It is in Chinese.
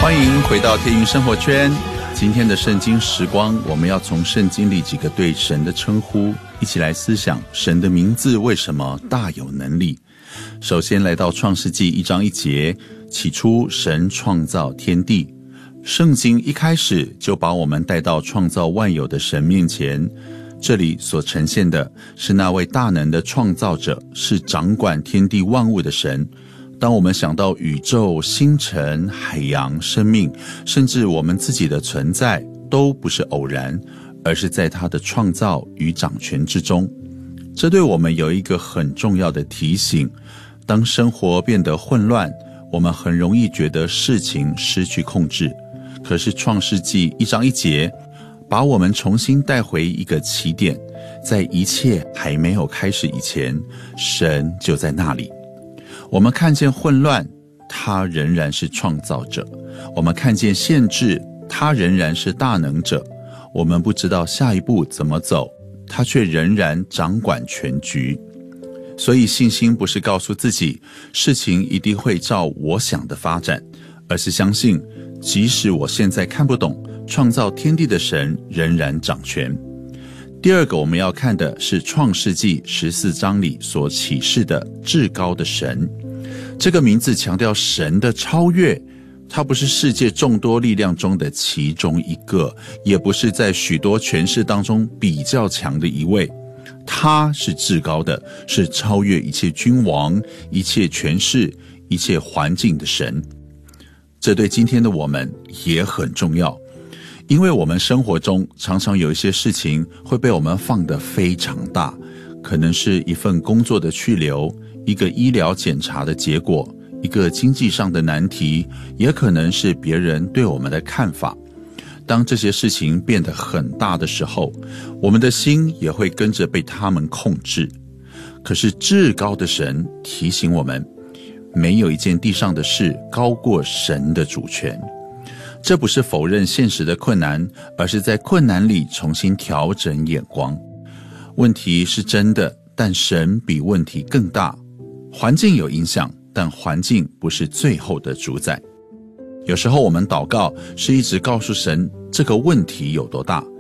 欢迎回到天云生活圈。今天的圣经时光，我们要从圣经里几个对神的称呼一起来思想神的名字为什么大有能力。首先来到创世纪1章1节，起初神创造天地。圣经一开始就把我们带到创造万有的神面前，这里所呈现的是那位大能的创造者，是掌管天地万物的神。当我们想到宇宙、星辰、海洋、生命，甚至我们自己的存在，都不是偶然，而是在他的创造与掌权之中。这对我们有一个很重要的提醒：当生活变得混乱，我们很容易觉得事情失去控制。可是创世纪1章1节把我们重新带回一个起点，在一切还没有开始以前，神就在那里。我们看见混乱，他仍然是创造者；我们看见限制，他仍然是大能者；我们不知道下一步怎么走，他却仍然掌管全局。所以信心不是告诉自己事情一定会照我想的发展，而是相信即使我现在看不懂，创造天地的神仍然掌权。第二个我们要看的是创世纪14章里所启示的至高的神。这个名字强调神的超越，他不是世界众多力量中的其中一个，也不是在许多权势当中比较强的一位，他是至高的，是超越一切君王、一切权势、一切环境的神。这对今天的我们也很重要，因为我们生活中常常有一些事情会被我们放得非常大，可能是一份工作的去留，一个医疗检查的结果，一个经济上的难题，也可能是别人对我们的看法。当这些事情变得很大的时候，我们的心也会跟着被他们控制。可是至高的神提醒我们，没有一件地上的事高过神的主权。这不是否认现实的困难，而是在困难里重新调整眼光。问题是真的，但神比问题更大。环境有影响，但环境不是最后的主宰。有时候我们祷告是一直告诉神这个问题有多大，